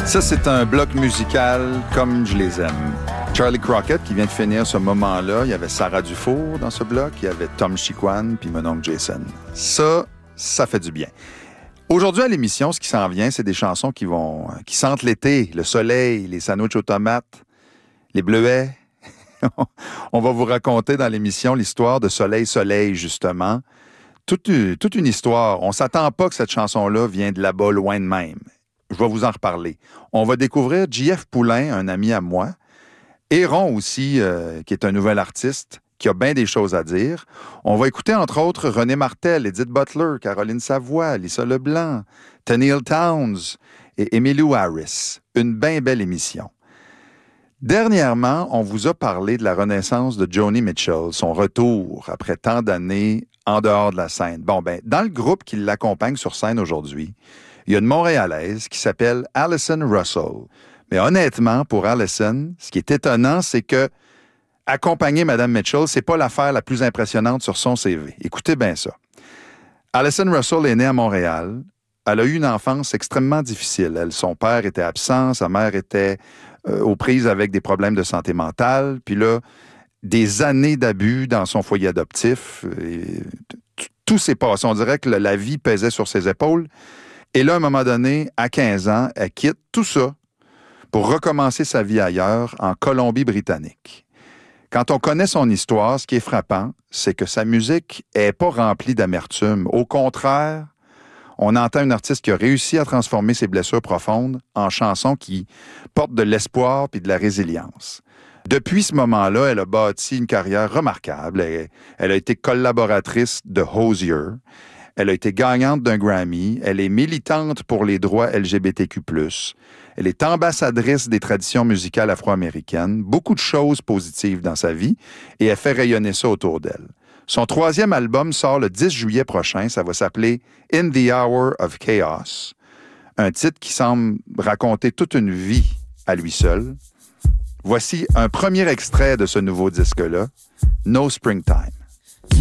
Ça, c'est un bloc musical comme je les aime. Charlie Crockett, qui vient de finir ce moment-là, il y avait Sarah Dufour dans ce bloc, il y avait Tom Chiquan, puis mon oncle Jason. Ça fait du bien. Aujourd'hui, à l'émission, ce qui s'en vient, c'est des chansons qui sentent l'été, le soleil, les sandwichs aux tomates, les bleuets. On va vous raconter dans l'émission l'histoire de Soleil, justement. Toute une histoire. On ne s'attend pas que cette chanson-là vienne de là-bas, loin de même. Je vais vous en reparler. On va découvrir J.F. Poulain, un ami à moi. Héron aussi, qui est un nouvel artiste, qui a bien des choses à dire. On va écouter, entre autres, René Martel, Edith Butler, Caroline Savoie, Lisa Leblanc, Tenille Townes et Emmylou Harris. Une bien belle émission. Dernièrement, on vous a parlé de la renaissance de Joni Mitchell, son retour après tant d'années en dehors de la scène. Bon, ben, dans le groupe qui l'accompagne sur scène aujourd'hui, il y a une Montréalaise qui s'appelle Alison Russell. Mais honnêtement, pour Alison, ce qui est étonnant, c'est que accompagner Mme Mitchell, c'est pas l'affaire la plus impressionnante sur son CV. Écoutez bien ça. Alison Russell est née à Montréal. Elle a eu une enfance extrêmement difficile. Son père était absent, sa mère était aux prises avec des problèmes de santé mentale. Puis là, des années d'abus dans son foyer adoptif. Tout s'est passé. On dirait que la vie pesait sur ses épaules. Et là, à un moment donné, à 15 ans, elle quitte tout ça pour recommencer sa vie ailleurs, en Colombie-Britannique. Quand on connaît son histoire, ce qui est frappant, c'est que sa musique n'est pas remplie d'amertume. Au contraire, on entend une artiste qui a réussi à transformer ses blessures profondes en chansons qui portent de l'espoir et de la résilience. Depuis ce moment-là, elle a bâti une carrière remarquable. Elle a été collaboratrice de Hozier. Elle a été gagnante d'un Grammy. Elle est militante pour les droits LGBTQ+. Elle est ambassadrice des traditions musicales afro-américaines. Beaucoup de choses positives dans sa vie et elle fait rayonner ça autour d'elle. Son 3e album sort le 10 juillet prochain. Ça va s'appeler « In the Hour of Chaos ». Un titre qui semble raconter toute une vie à lui seul. Voici un premier extrait de ce nouveau disque-là, « No Springtime ».